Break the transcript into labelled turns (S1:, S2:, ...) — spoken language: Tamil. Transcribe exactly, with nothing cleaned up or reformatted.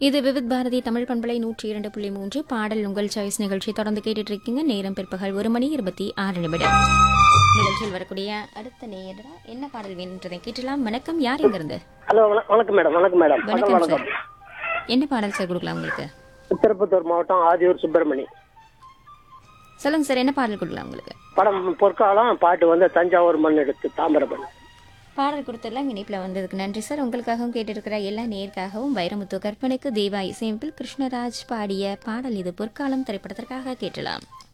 S1: இது விவித் பாரதி தமிழ் பண்பலை நூற்றி இரண்டு புள்ளி மூன்று பாடல் உங்கள் சாய்ஸ் நிகழ்ச்சி தொடர்ந்து கேட்டுட்டு இருக்கீங்க. நேரம் பிற்பகல் ஒரு மணி இருபத்தி ஆறு நிமிடம். நிகழ்ச்சியில் வரக்கூடிய அடுத்த நேரா என்ன பாடல் வேணுன்றதை கேட்டலாம். வணக்கம், யார் எங்க இருந்து?
S2: ஹலோ, வணக்கம் மேடம். வணக்கம் மேடம்.
S1: வணக்கம் சார். என்ன பாடல் சார் கொடுக்கலாம் உங்களுக்கு?
S2: திருப்பத்தூர் மாவட்டம் ஆதியூர் சுப்பிரமணி.
S1: சொல்லுங்க சார், என்ன பாடல் கொடுக்கலாம் உங்களுக்கு?
S2: படம் பொற்காலம், பாட்டு வந்து தஞ்சாவூர் மண் எடுத்து தாமிரபரணி.
S1: பாடல் கொடுத்தெல்லாம் இணைப்பில் வந்ததுக்கு நன்றி சார். உங்களுக்காகவும் கேட்டிருக்கிற எல்லா நேருக்காகவும் வைரமுத்து கற்பனைக்கு தேவா இசையமைப்பில் கிருஷ்ணராஜ் பாடிய பாடல் இது பொற்காலம் திரைப்படத்திற்காக கேட்டலாம்.